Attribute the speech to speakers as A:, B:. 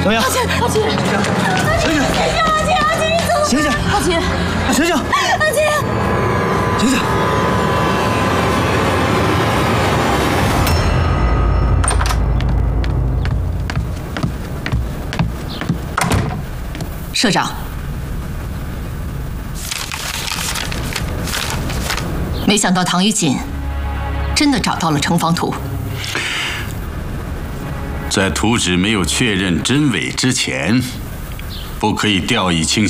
A: 么样？
B: 阿琴，阿琴，
A: 醒醒！
B: 阿琴，你怎么？
A: 醒醒！
B: 阿琴，
A: 醒醒！
B: 阿琴，
A: 醒醒！
C: 社长，没想到唐于锦真的找到了城防图。
D: 在图纸没有确认真伪之前，不可以掉以轻心。